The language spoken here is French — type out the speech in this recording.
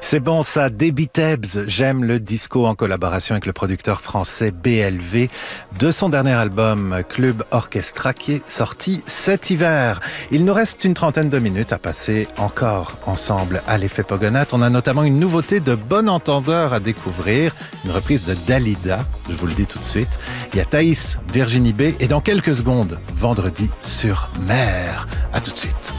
C'est bon ça, Debbie Tebbs, j'aime le disco en collaboration avec le producteur français BLV de son dernier album Club Orchestra qui est sorti cet hiver. Il nous reste une trentaine de minutes à passer encore ensemble à l'effet Pogonate. On a notamment une nouveauté de bon entendeur à découvrir, une reprise de Dalida, je vous le dis tout de suite. Il y a Thaïs, Virginie B et dans quelques secondes, Vendredi sur mer. À tout de suite.